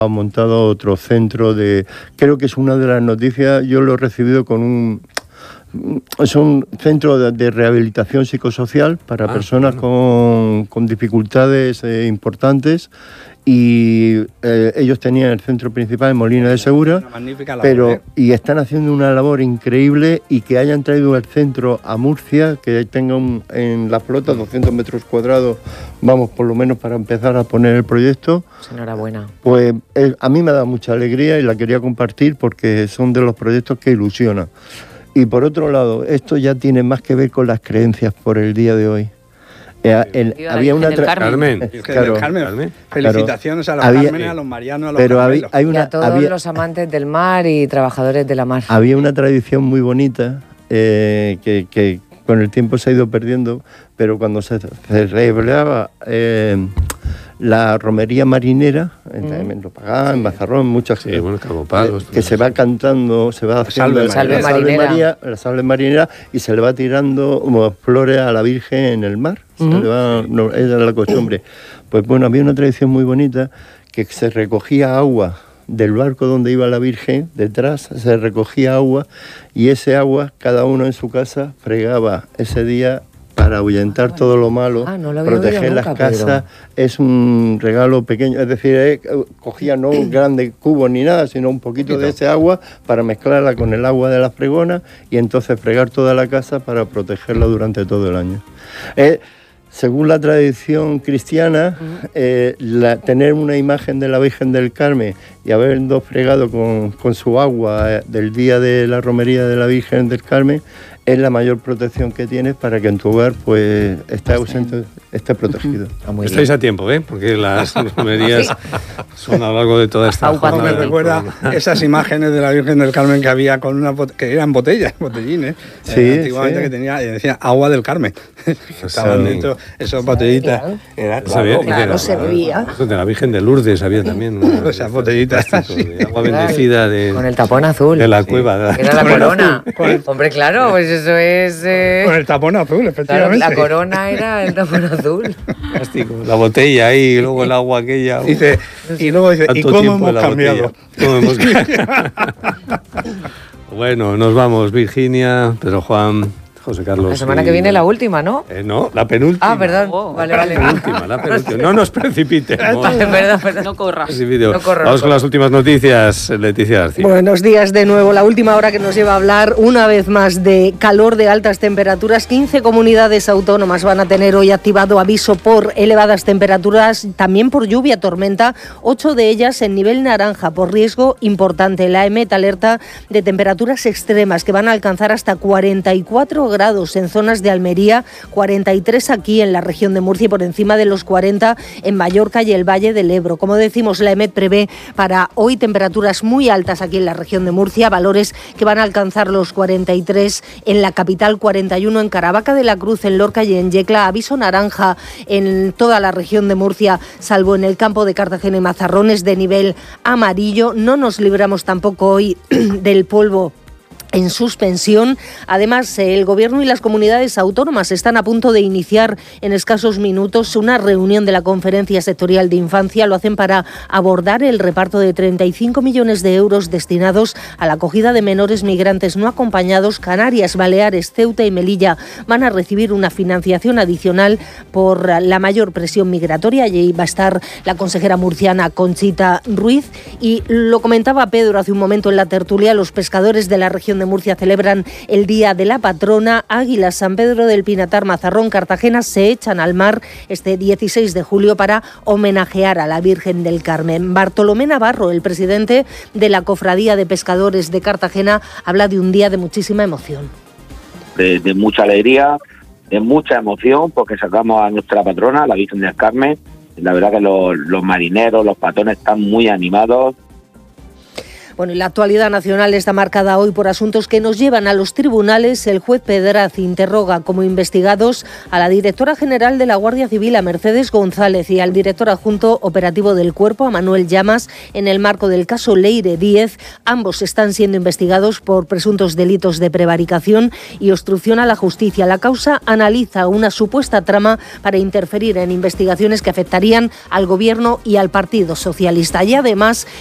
ha montado otro centro creo que es una de las noticias, yo lo he recibido con es un centro de rehabilitación psicosocial para personas con dificultades importantes, y ellos tenían el centro principal en Molina de Segura, y están haciendo una labor increíble, y que hayan traído el centro a Murcia, que tengan en la flota 200 metros cuadrados, vamos, por lo menos para empezar a poner el proyecto. Enhorabuena. Pues a mí me da mucha alegría y la quería compartir porque son de los proyectos que ilusionan. Y por otro lado, esto ya tiene más que ver con las creencias por el día de hoy. Había una Carmen. Felicitaciones a los Carmen, a los Marianos, a los Carmelos. Y a todos los amantes del mar y trabajadores de la mar. Había una tradición muy bonita que con el tiempo se ha ido perdiendo, pero cuando se celebraba la romería marinera, en Lopagán, en Mazarrón, muchas que se va cantando, se va haciendo la salve marinera, y se le va tirando flores a la Virgen en el mar. Esa era la costumbre. Pues bueno, había una tradición muy bonita, que se recogía agua del barco donde iba la Virgen, detrás se recogía agua, y ese agua cada uno en su casa fregaba ese día para ahuyentar todo lo malo, proteger las casas. Es un regalo pequeño, es decir, cogía no un grande cubo ni nada, sino un poquito de ese agua para mezclarla con el agua de la fregona, y entonces fregar toda la casa para protegerla durante todo el año. Según la tradición cristiana, tener una imagen de la Virgen del Carmen y haberlo fregado con su agua del día de la romería de la Virgen del Carmen es la mayor protección que tienes para que en tu hogar pues esté protegido. Estáis a tiempo, porque las romerías son a lo largo de toda esta jornada. Me recuerda esas imágenes de la Virgen del Carmen que había que eran botellines, antiguamente, que decía agua del Carmen. Estaban dentro esas botellitas. Claro, se bebía. De la Virgen de Lourdes había también esas botellitas de agua bendecida con el tapón azul. De la cueva. Era la corona. Hombre, claro, pues eso es... Con el tapón azul, efectivamente. Claro, la corona era el tapón azul. Fantástico. La botella ahí, y luego el agua aquella. Y luego dice, ¿y cómo hemos cambiado? Bueno, nos vamos, Virginia, Pedro Juan, José Carlos. La semana que viene la última, ¿no? No, la penúltima. Perdón. Vale. La penúltima. No nos precipitemos. Perdón. No corras. Vamos con las últimas noticias, Leticia García. Buenos días de nuevo. La última hora que nos lleva a hablar una vez más de calor, de altas temperaturas. 15 comunidades autónomas van a tener hoy activado aviso por elevadas temperaturas, también por lluvia, tormenta. 8 de ellas en nivel naranja por riesgo importante. La EMET alerta de temperaturas extremas que van a alcanzar hasta 44 grados en zonas de Almería, 43 aquí en la región de Murcia y por encima de los 40 en Mallorca y el Valle del Ebro. Como decimos, la EMET prevé para hoy temperaturas muy altas aquí en la región de Murcia, valores que van a alcanzar los 43 en la capital, 41 en Caravaca de la Cruz, en Lorca y en Yecla. Aviso naranja en toda la región de Murcia, salvo en el campo de Cartagena y Mazarrones, de nivel amarillo. No nos libramos tampoco hoy del polvo en suspensión. Además, el Gobierno y las comunidades autónomas están a punto de iniciar en escasos minutos una reunión de la Conferencia Sectorial de Infancia. Lo hacen para abordar el reparto de 35 millones de euros destinados a la acogida de menores migrantes no acompañados. Canarias, Baleares, Ceuta y Melilla van a recibir una financiación adicional por la mayor presión migratoria. Allí va a estar la consejera murciana Conchita Ruiz. Y lo comentaba Pedro hace un momento en la tertulia, los pescadores de la región de Murcia celebran el Día de la Patrona. Águilas, San Pedro del Pinatar, Mazarrón, Cartagena se echan al mar este 16 de julio para homenajear a la Virgen del Carmen. Bartolomé Navarro, el presidente de la Cofradía de Pescadores de Cartagena, habla de un día de muchísima emoción. De mucha alegría, de mucha emoción, porque sacamos a nuestra patrona, la Virgen del Carmen. La verdad que los marineros, los patrones están muy animados. Bueno, y la actualidad nacional está marcada hoy por asuntos que nos llevan a los tribunales. El juez Pedraz interroga como investigados a la directora general de la Guardia Civil, a Mercedes González, y al director adjunto operativo del Cuerpo, a Manuel Llamas, en el marco del caso Leire Díez. Ambos están siendo investigados por presuntos delitos de prevaricación y obstrucción a la justicia. La causa analiza una supuesta trama para interferir en investigaciones que afectarían al Gobierno y al Partido Socialista. Y además,